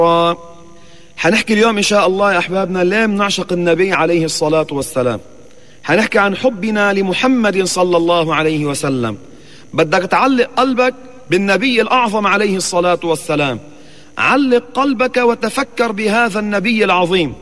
حنحكي اليوم إن شاء الله يا أحبابنا ليه بنعشق النبي عليه الصلاة والسلام. حنحكي عن حبنا لمحمد صلى الله عليه وسلم. بدك تعلق قلبك بالنبي الأعظم عليه الصلاة والسلام. علق قلبك وتفكر بهذا النبي العظيم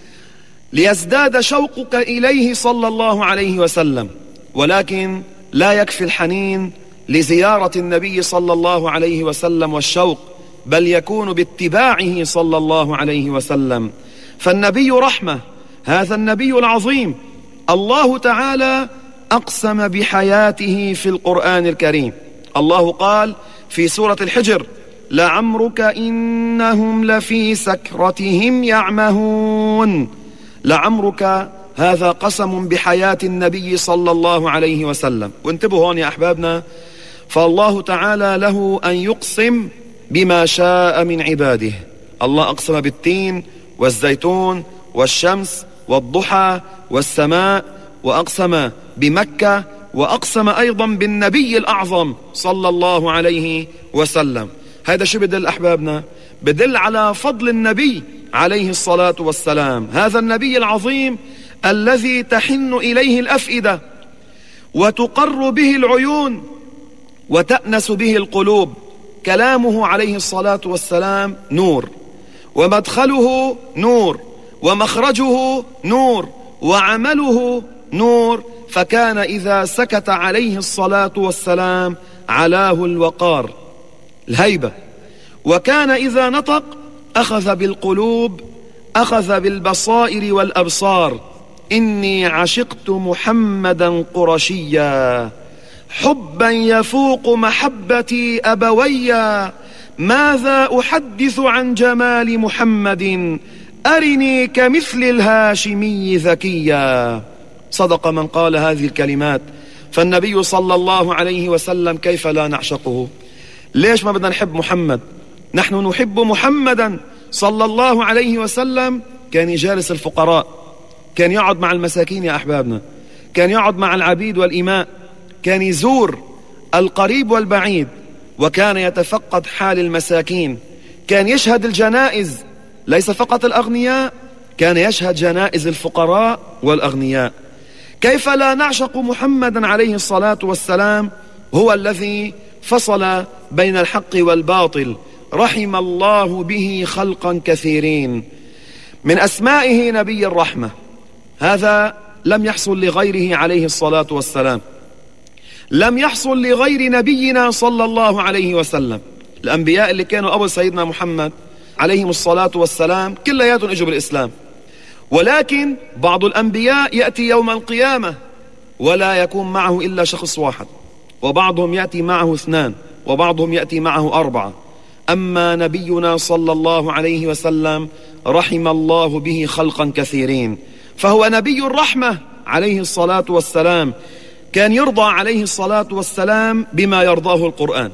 ليزداد شوقك إليه صلى الله عليه وسلم. ولكن لا يكفي الحنين لزيارة النبي صلى الله عليه وسلم والشوق، بل يكون باتباعه صلى الله عليه وسلم. فالنبي رحمة، هذا النبي العظيم الله تعالى أقسم بحياته في القرآن الكريم. الله قال في سورة الحجر: لعمرك إنهم لفي سكرتهم يعمهون. لعمرك هذا قسم بحياة النبي صلى الله عليه وسلم. وانتبهوا هون يا أحبابنا، فالله تعالى له أن يقسم بما شاء من عباده. الله أقسم بالتين والزيتون والشمس والضحى والسماء، وأقسم بمكة، وأقسم أيضا بالنبي الأعظم صلى الله عليه وسلم. هذا شو بدل أحبابنا؟ بدل على فضل النبي عليه الصلاة والسلام، هذا النبي العظيم الذي تحن إليه الأفئدة وتقر به العيون وتأنس به القلوب. كلامه عليه الصلاة والسلام نور، ومدخله نور، ومخرجه نور، وعمله نور. فكان إذا سكت عليه الصلاة والسلام علاه الوقار، الهيبة. وكان إذا نطق أخذ بالقلوب، أخذ بالبصائر والأبصار. إني عشقت محمدا قرشيا حبا يفوق محبتي أبويا. ماذا أحدث عن جمال محمد أرني كمثل الهاشمي ذكيا. صدق من قال هذه الكلمات. فالنبي صلى الله عليه وسلم كيف لا نعشقه؟ ليش ما بدنا نحب محمد؟ نحن نحب محمدا صلى الله عليه وسلم. كان يجالس الفقراء، كان يقعد مع المساكين يا أحبابنا، كان يقعد مع العبيد والإماء، كان يزور القريب والبعيد، وكان يتفقد حال المساكين، كان يشهد الجنائز، ليس فقط الأغنياء، كان يشهد جنائز الفقراء والأغنياء. كيف لا نعشق محمدا عليه الصلاة والسلام؟ هو الذي فصل بين الحق والباطل، رحم الله به خلقا كثيرين. من أسمائه نبي الرحمة، هذا لم يحصل لغيره عليه الصلاة والسلام، لم يحصل لغير نبينا صلى الله عليه وسلم. الأنبياء اللي كانوا قبل سيدنا محمد عليهم الصلاة والسلام كلياتهم اجوا بالإسلام، ولكن بعض الأنبياء يأتي يوم القيامة ولا يكون معه إلا شخص واحد، وبعضهم يأتي معه 2، وبعضهم يأتي معه 4. أما نبينا صلى الله عليه وسلم رحم الله به خلقا كثيرين، فهو نبي الرحمة عليه الصلاة والسلام. كان يرضى عليه الصلاة والسلام بما يرضاه القرآن،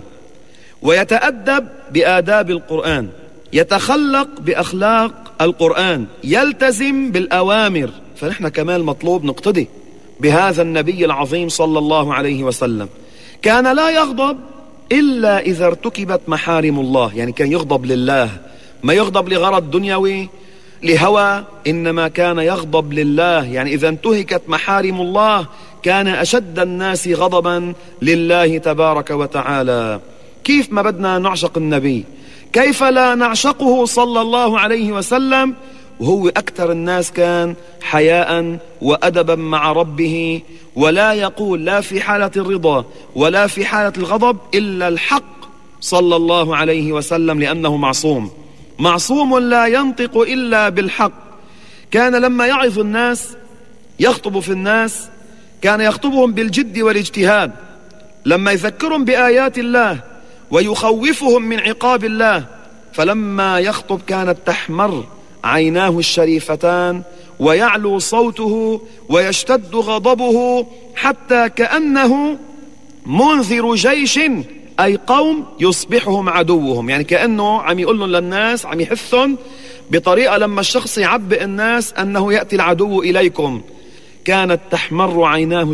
ويتأدب بآداب القرآن، يتخلق بأخلاق القرآن، يلتزم بالأوامر. فنحن كمان مطلوب نقتدي بهذا النبي العظيم صلى الله عليه وسلم. كان لا يغضب إلا إذا ارتكبت محارم الله، يعني كان يغضب لله، ما يغضب لغرض دنيوي لهوى، إنما كان يغضب لله. يعني إذا انتهكت محارم الله كان أشد الناس غضبا لله تبارك وتعالى. كيف ما بدنا نعشق النبي؟ كيف لا نعشقه صلى الله عليه وسلم وهو أكثر الناس كان حياء وأدبا مع ربه، ولا يقول لا في حالة الرضا ولا في حالة الغضب إلا الحق صلى الله عليه وسلم، لأنه معصوم، معصوم لا ينطق إلا بالحق. كان لما يعظ الناس، يخطب في الناس، كان يخطبهم بالجد والاجتهاد. لما يذكرهم بآيات الله ويخوفهم من عقاب الله، فلما يخطب كانت تحمر عيناه الشريفتان ويعلو صوته ويشتد غضبه، حتى كأنه منذر جيش، أي قوم يصبحهم عدوهم. يعني كأنه عم يقول لهم للناس، عم يحثهم بطريقة لما الشخص يعبئ الناس أنه يأتي العدو إليكم. كانت تحمر عيناه